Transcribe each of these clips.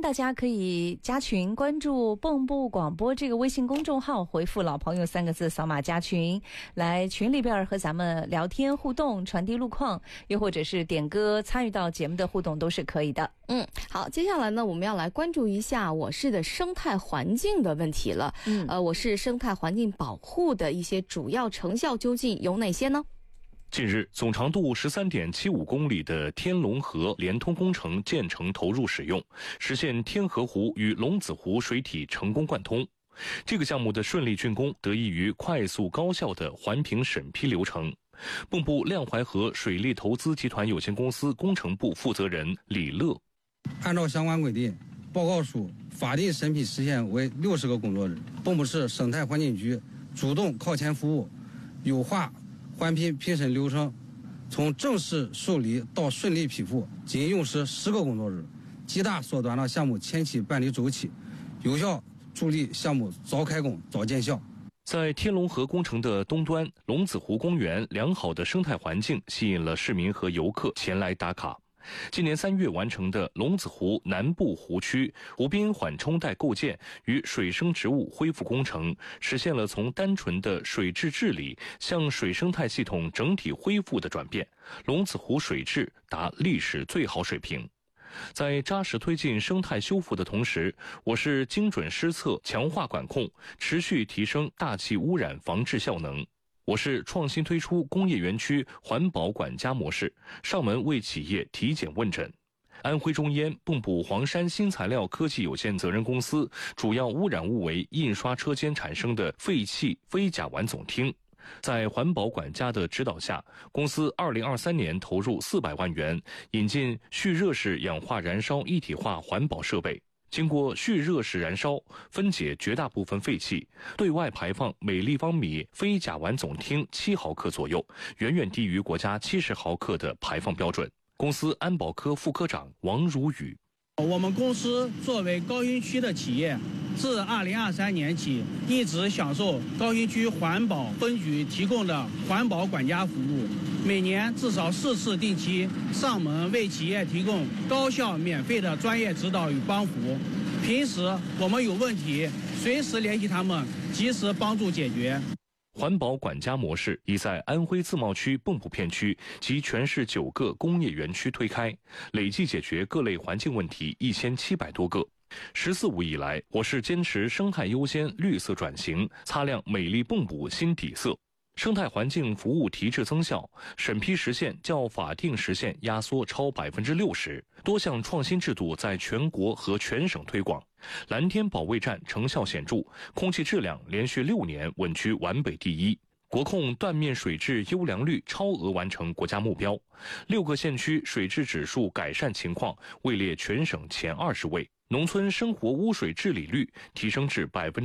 大家可以加群，关注蚌埠广播这个微信公众号，回复老朋友3个字，扫码加群，来群里边和咱们聊天互动，传递路况，又或者是点歌参与到节目的互动都是可以的。 好，接下来呢，我们要来关注一下我市的生态环境的问题了。我市生态环境保护的一些主要成效究竟有哪些呢？ 近日，总长度13.75公里的天龙河连通工程建成投入使用，实现天河湖与龙子湖水体成功贯通。这个项目的顺利竣工，得益于快速高效的环评审批流程。蚌埠亮淮河水利投资集团有限公司工程部负责人李乐： 按照相关规定，报告书法定审批时限为60个工作日。蚌埠市生态环境局主动靠前服务，优化环评评审流程，从正式受理到顺利批复仅用时10个工作日，极大缩短了项目前期办理周期，有效助力项目早开工早见效。 在天龙河工程的东端，龙子湖公园良好的生态环境吸引了市民和游客前来打卡。今年3月完成的龙子湖南部湖区湖滨缓冲带构建与水生植物恢复工程，实现了从单纯的水质治理向水生态系统整体恢复的转变，龙子湖水质达历史最好水平。在扎实推进生态修复的同时，我市精准施测，强化管控，持续提升大气污染防治效能。我市创新推出工业园区环保管家模式，上门为企业体检问诊。安徽中烟蚌埠黄山新材料科技有限责任公司主要污染物为印刷车间产生的废气非甲烷总烃。在环保管家的指导下，公司2023年投入400万元，引进蓄热式氧化燃烧一体化环保设备。经过蓄热式燃烧，分解绝大部分废气，对外排放每立方米非甲烷总烃7毫克左右，远远低于国家70毫克的排放标准。公司安保科副科长王如宇： 我们公司作为高新区的企业，自2023年起一直享受高新区环保分局提供的环保管家服务，每年至少4次定期上门为企业提供高效免费的专业指导与帮扶。平时我们有问题随时联系他们，及时帮助解决。 环保管家模式已在安徽自贸区蚌埠片区及全市9个工业园区推开，累计解决各类环境问题1700多个。14五以来，我市坚持生态优先、绿色转型，擦亮美丽蚌埠新底色。生态环境服务提质增效，审批实现较法定时限压缩超60%，多项创新制度在全国和全省推广。蓝天保卫战成效显著，空气质量连续6年稳居皖北第一。国控断面水质优良率超额完成国家目标，6个县区水质指数改善情况位列全省前20位。农村生活污水治理率提升至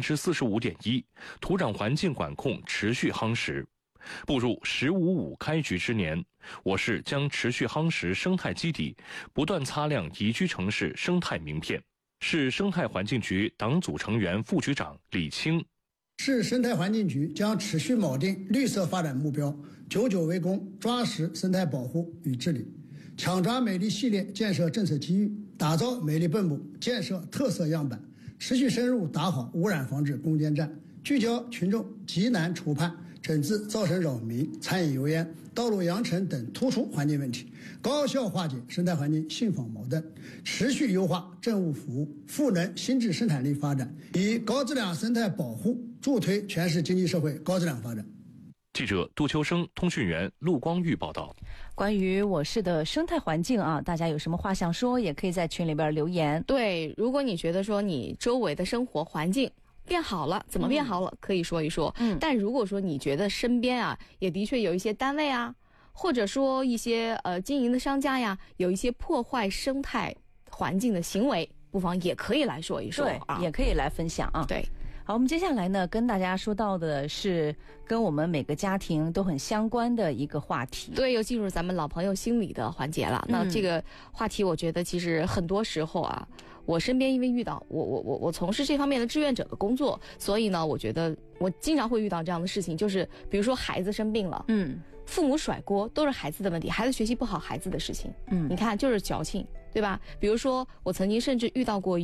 45.1%，土壤环境管控持续夯实。步入“15·5”开局之年，我市将持续夯实生态基底，不断擦亮宜居城市生态名片。市生态环境局党组成员副局长李清： 市生态环境局将持续铆定绿色发展目标，久久为功，抓实生态保护与治理，抢抓美丽系列建设政策机遇，打造美丽蚌埠建设特色样板，持续深入打好污染防治攻坚战，聚焦群众急难愁盼，整治造成扰民、餐饮油烟、道路扬尘等突出环境问题，高效化解生态环境信访矛盾，持续优化政务服务，赋能新质生产力发展，以高质量生态保护助推全市经济社会高质量发展。 记者杜秋生，通讯员陆光玉报道。 关于我市的生态环境啊，大家有什么话想说，也可以在群里边留言。 对，如果你觉得说你周围的生活环境变好了，怎么变好了，可以说一说。但如果说你觉得身边啊，也的确有一些单位啊，或者说一些经营的商家呀，有一些破坏生态环境的行为，不妨也可以来说一说。 对，也可以来分享啊。 对。 好，我们接下来呢，跟大家说到的是跟我们每个家庭都很相关的一个话题。 对，又进入咱们老朋友心理的环节了。那这个话题，我觉得其实很多时候啊，我身边因为遇到我从事这方面的志愿者的工作，所以呢，我觉得我经常会遇到这样的事情，就是比如说孩子生病了，父母甩锅都是孩子的问题，孩子学习不好孩子的事情，你看就是矫情，对吧？比如说我曾经甚至遇到过